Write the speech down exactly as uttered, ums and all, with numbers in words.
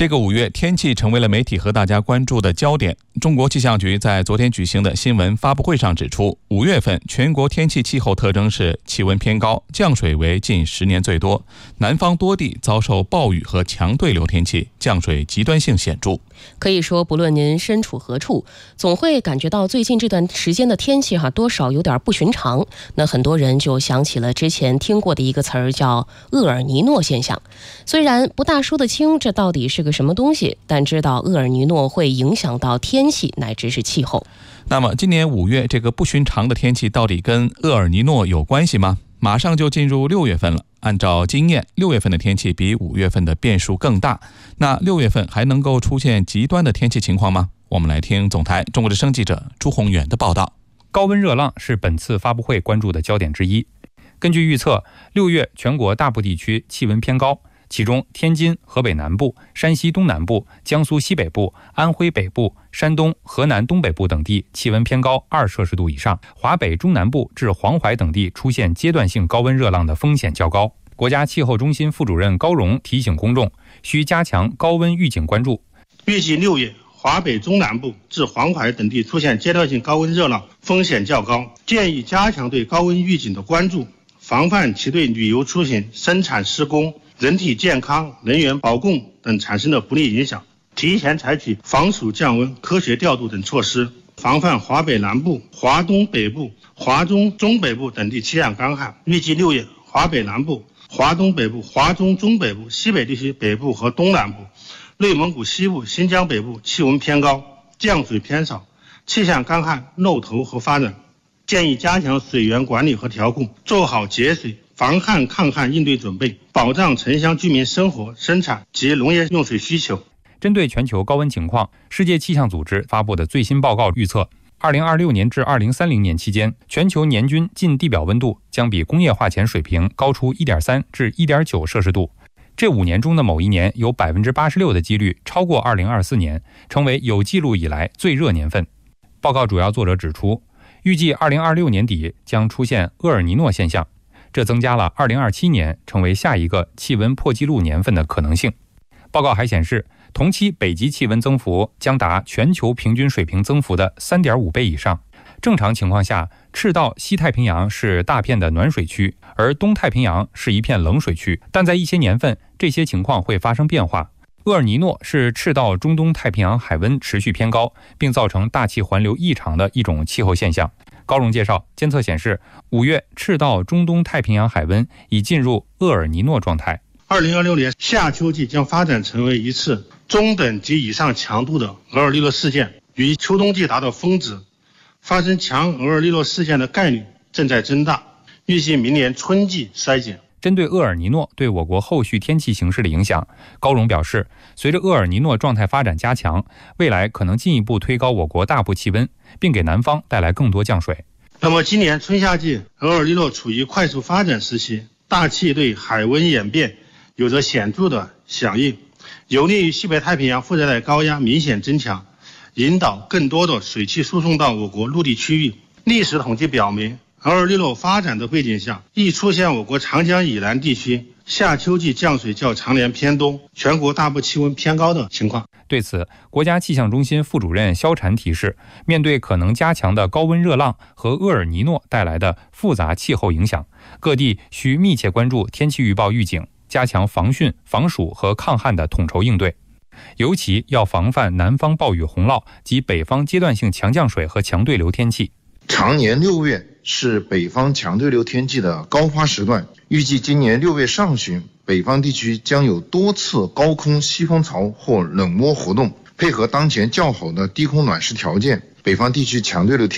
这个五月天气成为了媒体和大家关注的焦点。中国气象局在昨天举行的新闻发布会上指出，五月份全国天气气候特征是气温偏高，降水为近十年最多，南方多地遭受暴雨和强对流天气，降水极端性显著。 可以说，不论您身处何处，总会感觉到最近这段时间的天气哈、啊，多少有点不寻常。那很多人就想起了之前听过的一个词儿，叫厄尔尼诺现象。虽然不大说得清这到底是个什么东西，但知道厄尔尼诺会影响到天气乃至是气候。 那么今年五月这个不寻常的天气到底跟厄尔尼诺有关系吗？马上就进入六月份了，按照经验，六月份的天气比五月份的变数更大。那六月份还能够出现极端的天气情况吗？我们来听总台中国之声记者朱宏远的报道。 高温热浪是本次发布会关注的焦点之一。根据预测，六月全国大部地区气温偏高，其中天津、河北南部、山西东南部、江苏西北部、安徽北部、山东、河南东北部等地气温偏高二摄氏度以上，华北中南部至黄淮等地出现阶段性高温热浪的风险较高。国家气候中心副主任高荣提醒公众，需加强高温预警关注。 预计六月华北中南部至黄淮等地出现阶段性高温热浪，风险较高，建议加强对高温预警的关注，防范其对旅游出行、生产施工、人体健康、能源保供等产生的不利影响，提前采取防暑降温、科学调度等措施，防范华北南部、华东北部、华中中北部等地气象干旱。预计六月华北南部、华东北部、华中中北部、西北地区北部和东南部、内蒙古西部、新疆北部气温偏高，降水偏少，气象干旱露头和发展。建议加强水源管理和调控，做好节水、防旱抗旱应对准备，保障城乡居民生活、生产及农业用水需求。 针对全球高温情况，世界气象组织发布的最新报告预测，二零二六年至二零三零年期间，全球年均近地表温度将比工业化前水平高出 一点三 至 一点九 摄氏度。这五年中的某一年有 百分之八十六 的几率超过二零二四年，成为有记录以来最热年份。报告主要作者指出，预计二零二六年底将出现厄尔尼诺现象，这增加了二零二七年成为下一个气温破纪录年份的可能性。报告还显示，同期北极气温增幅将达全球平均水平增幅的 三点五 倍以上。正常情况下，赤道西太平洋是大片的暖水区，而东太平洋是一片冷水区，但在一些年份，这些情况会发生变化。厄尔尼诺是赤道中东太平洋海温持续偏高，并造成大气环流异常的一种气候现象。高荣介绍，监测显示，五月赤道中东太平洋海温已进入厄尔尼诺状态。 二零二六年夏秋季将发展成为一次中等及以上强度的厄尔尼诺事件，与秋冬季达到峰值，发生强厄尔尼诺事件的概率正在增大，预计明年春季衰减。 针对厄尔尼诺对我国后续天气形势的影响，高荣表示，随着厄尔尼诺状态发展加强，未来可能进一步推高我国大部气温，并给南方带来更多降水。 那么今年春夏季厄尔尼诺处于快速发展时期，大气对海温演变有着显著的响应，有利于西北太平洋副热带高压明显增强，引导更多的水汽输送到我国陆地区域。历史统计表明，厄尔尼诺发展的背景下，易出现我国长江以南地区夏秋季降水较常年偏东，全国大部气温偏高的情况。 对此，国家气象中心副主任肖禅提示，面对可能加强的高温热浪和厄尔尼诺带来的复杂气候影响，各地需密切关注天气预报预警，加强防汛、防暑和抗旱的统筹应对，尤其要防范南方暴雨洪涝及北方阶段性强降水和强对流天气。 常年六月是北方强对流天气的高发时段，预计今年六月上旬，北方地区将有多次高空西风槽或冷涡活动，配合当前较好的低空暖湿条件，北方地区强对流天气